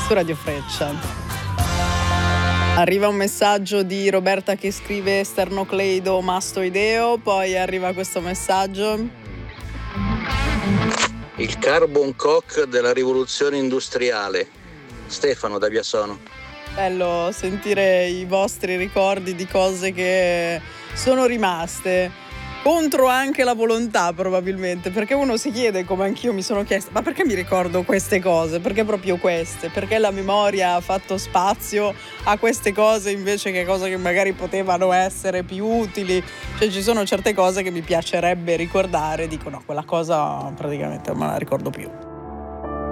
su Radio Freccia. Arriva un messaggio di Roberta che scrive sternocleido mastoideo, poi arriva questo messaggio. Il carbon coke della rivoluzione industriale. Stefano da Biassono. Bello sentire i vostri ricordi di cose che sono rimaste contro anche la volontà, probabilmente, perché uno si chiede, come anch'io mi sono chiesta, ma perché mi ricordo queste cose? Perché proprio queste? Perché la memoria ha fatto spazio a queste cose invece che cose che magari potevano essere più utili? Cioè ci sono certe cose che mi piacerebbe ricordare, dico no, quella cosa praticamente non me la ricordo più.